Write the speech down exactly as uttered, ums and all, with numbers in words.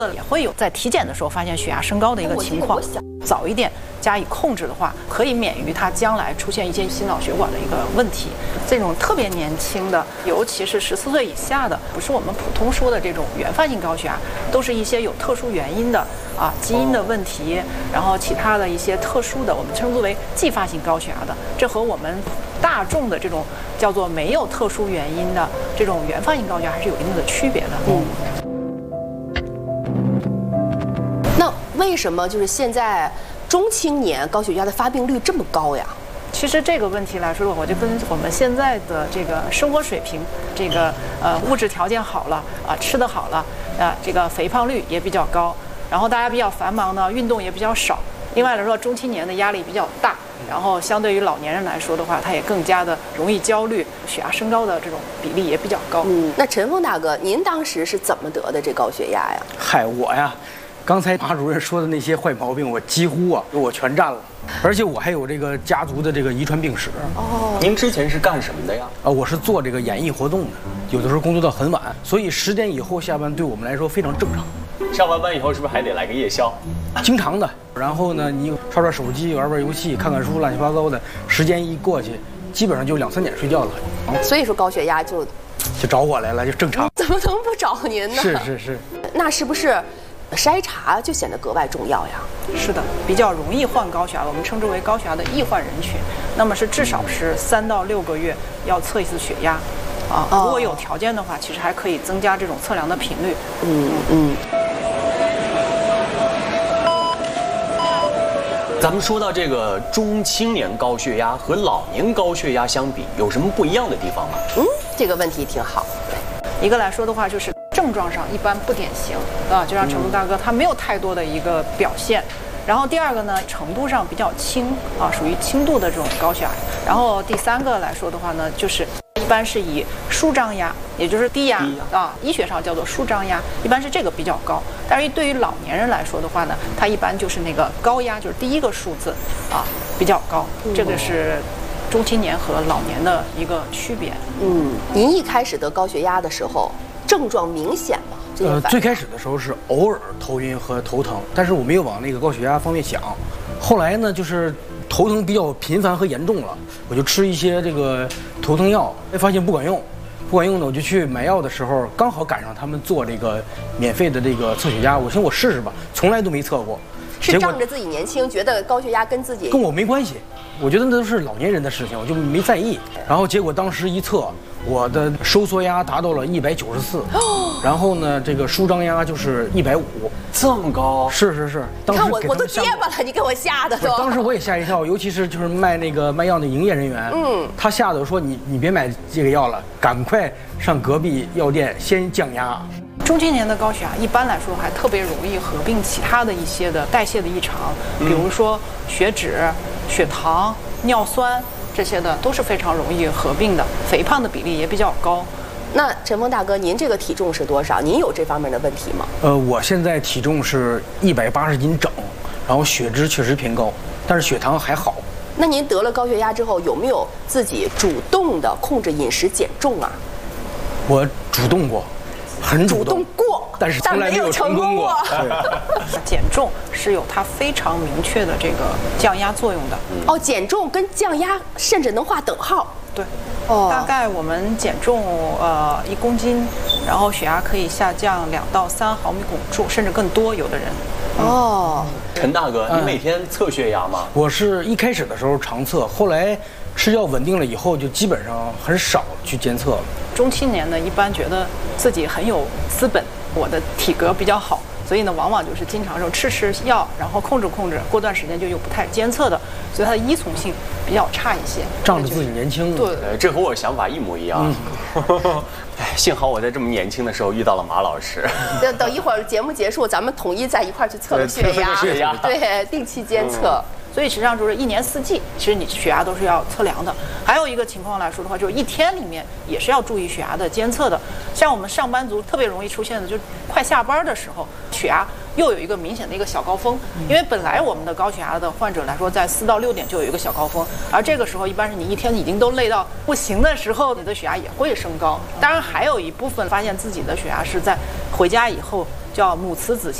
也会有在体检的时候发现血压升高的一个情况，早一点加以控制的话，可以免于它将来出现一些心脑血管的一个问题。这种特别年轻的，尤其是十四岁以下的，不是我们普通说的这种原发性高血压，都是一些有特殊原因的啊，基因的问题，然后其他的一些特殊的，我们称之为继发性高血压的，这和我们大众的这种叫做没有特殊原因的这种原发性高血压还是有一定的区别的。嗯。 那为什么就是现在中青年高血压的发病率这么高呀？ 其实这个问题来说，我就跟我们现在的这个生活水平，这个呃物质条件好了啊，吃得好了啊，这个肥胖率也比较高，然后大家比较繁忙呢，运动也比较少。另外来说，中青年的压力比较大，然后相对于老年人来说的话，他也更加的容易焦虑，血压升高的这种比例也比较高。 嗯，那陈峰大哥，您当时是怎么得的这高血压呀？ 嗨，我呀。刚才马主任说的那些坏毛病，我几乎啊我全占了，而且我还有这个家族的这个遗传病史。 哦，您之前是干什么的呀？ 啊，我是做这个演艺活动的，有的时候工作到很晚，所以十点以后下班对我们来说非常正常。 上完班以后是不是还得来个夜宵？ 经常的。然后呢，你刷刷手机、玩玩游戏、看看书，乱七八糟的，时间一过去，基本上就两三点睡觉了。 所以说高血压就就找我来了，就正常。 怎么能不找您呢？ 是是是。 那是不是？筛查就显得格外重要呀。 是的，比较容易患高血压，我们称之为高血压的易患人群。那么是至少是三到六个月要测一次血压，啊，如果有条件的话，其实还可以增加这种测量的频率。 嗯嗯。 咱们说到这个中青年高血压和老年高血压相比，有什么不一样的地方吗？ 嗯，这个问题挺好。 一个来说的话，就是症状上一般不典型啊，就像程度大哥他没有太多的一个表现。然后第二个呢，程度上比较轻啊，属于轻度的这种高血压。然后第三个来说的话呢，就是一般是以舒张压，也就是低压啊，医学上叫做舒张压，一般是这个比较高。但是对于老年人来说的话呢，它一般就是那个高压，就是第一个数字啊比较高，这个是中青年和老年的一个区别。 嗯，您一开始得高血压的时候，症状明显吗？ 呃，最开始的时候是偶尔头晕和头疼，但是我没有往那个高血压方面想。后来呢，就是头疼比较频繁和严重了，我就吃一些这个头疼药，发现不管用，不管用呢，我就去买药的时候，刚好赶上他们做这个免费的这个测血压，我寻思我试试吧，从来都没测过。 是仗着自己年轻，觉得高血压跟自己跟我没关系，我觉得那都是老年人的事情，我就没在意。然后结果当时一测，我的收缩压达到了一百九十四，然后呢，这个舒张压就是一百五， 这么高？ 是是是，当时看我我都结巴了，你给我吓的都。 当时我也吓一跳，尤其是就是卖那个卖药的营业人员，嗯，他吓得我说你你别买这个药了，赶快上隔壁药店先降压。 中青年的高血压一般来说还特别容易合并其他的一些的代谢的异常，比如说血脂、血糖、尿酸这些的都是非常容易合并的，肥胖的比例也比较高。 那陈峰大哥，您这个体重是多少？您有这方面的问题吗？ 呃，我现在体重是一百八十斤整，然后血脂确实偏高，但是血糖还好。 那您得了高血压之后，有没有自己主动的控制饮食减重啊？ 我主动过。很主动, 主动过， 但是从来没有成功过。 减重是有它非常明确的这个降压作用的。 哦，减重跟降压甚至能划等号。 对，哦，大概我们减重呃一公斤，然后血压可以下降两到三毫米汞柱，甚至更多，有的人。 哦， 陈大哥，你每天测血压吗？ 我是一开始的时候常测，后来吃药稳定了以后，就基本上很少去监测了。 中青年呢，一般觉得自己很有资本，我的体格比较好，所以呢，往往就是经常说吃吃药，然后控制控制，过段时间就又不太监测的，所以它的依从性比较差一些。 仗着自己年轻， 对， 呃，这和我想法一模一样。嗯、哎，幸好我在这么年轻的时候遇到了马老师。 等等一会儿节目结束，咱们统一在一块儿去测个血压， 血压， 对，定期监测。 嗯，所以实际上就是一年四季，其实你血压都是要测量的。还有一个情况来说的话，就是一天里面也是要注意血压的监测的。像我们上班族特别容易出现的，就是快下班的时候， 血压又有一个明显的一个小高峰。因为本来我们的高血压的患者来说，在四到六点就有一个小高峰，而这个时候一般是你一天已经都累到不行的时候，你的血压也会升高。当然还有一部分发现自己的血压是在回家以后叫母慈子